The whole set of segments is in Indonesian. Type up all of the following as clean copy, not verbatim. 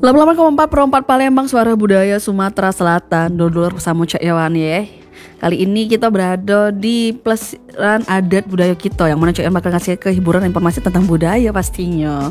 Lama-lama keempat perempat Palembang Suara Budaya Sumatera Selatan. Dulur bersama Cak Yawan ya. Kali ini kita berada di pelesiran adat budaya kita, yang mana Cak Yawan bakal ngasih kehiburan informasi tentang budaya pastinya.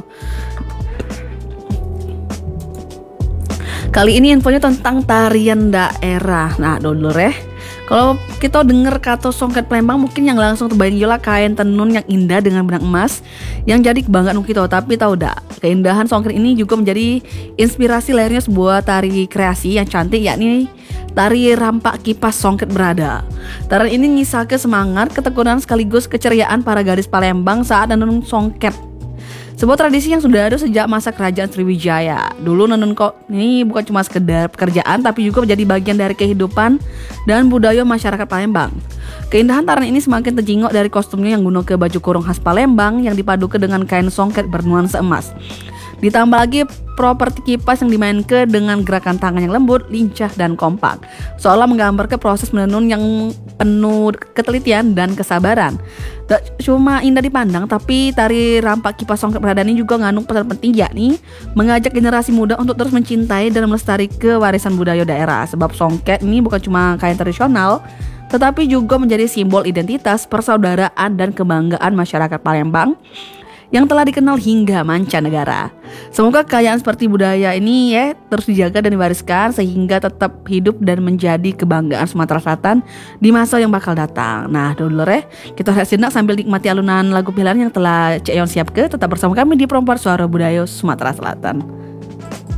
Kali ini infonya tentang tarian daerah. Nah dulur kalau kita dengar kata songket Palembang, mungkin yang langsung terbayang juga kain tenun yang indah dengan benang emas yang jadi kebanggaan kita. Tapi tahu tak, keindahan songket ini juga menjadi inspirasi lahirnya sebuah tari kreasi yang cantik, yakni tari rampak kipas songket berada. Tarian ini ngisahke semangat, ketekunan sekaligus keceriaan para gadis Palembang saat menenun songket. Sebuah tradisi yang sudah ada sejak masa kerajaan Sriwijaya. Dulu nenun kok ini bukan cuma sekedar pekerjaan, tapi juga menjadi bagian dari kehidupan dan budaya masyarakat Palembang. Keindahan tarian ini semakin terjingok dari kostumnya yang gunakan baju kurung khas Palembang yang dipadukan dengan kain songket bernuansa emas. Ditambah lagi properti kipas yang dimainkan dengan gerakan tangan yang lembut, lincah, dan kompak, seolah menggambarkan proses menenun yang penuh ketelitian dan kesabaran. Tak cuma indah dipandang, tapi tari rampak kipas songket berada ini juga ngandung pesan penting, yakni mengajak generasi muda untuk terus mencintai dan melestarikan warisan budaya daerah. Sebab songket ini bukan cuma kain tradisional, tetapi juga menjadi simbol identitas, persaudaraan, dan kebanggaan masyarakat Palembang yang telah dikenal hingga mancanegara. Semoga kekayaan seperti budaya ini terus dijaga dan diwariskan sehingga tetap hidup dan menjadi kebanggaan Sumatera Selatan di masa yang bakal datang. Nah dulur kita simak sambil nikmati alunan lagu pilihan yang telah Cak Yon siapkan. Tetap bersama kami di Perempuan Suara Budaya Sumatera Selatan.